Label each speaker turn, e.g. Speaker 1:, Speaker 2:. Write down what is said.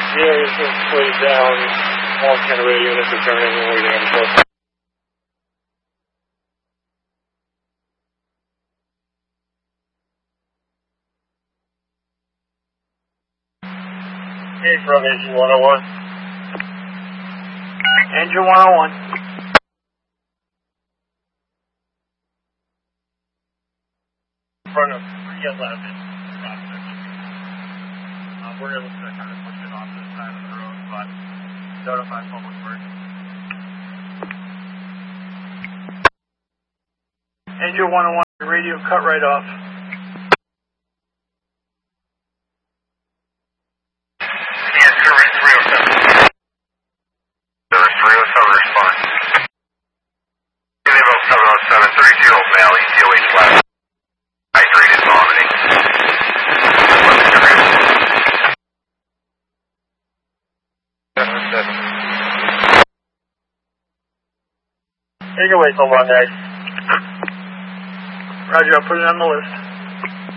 Speaker 1: Yeah, it's just slid down. All 10 radio units are turning and waiting on the coast. Hey, from Engine 101.
Speaker 2: Engine 101.
Speaker 1: In front of 311. We're able to kind of push it off this side of the road, but notify public works.
Speaker 2: Engine 101, your radio cut right off.
Speaker 1: Yeah, service 307. Service 307 response. Give me about 707, 30 Valley, DOH West. Hydrated vomiting. Take away till Monday.
Speaker 2: Roger, I'll put it on the list.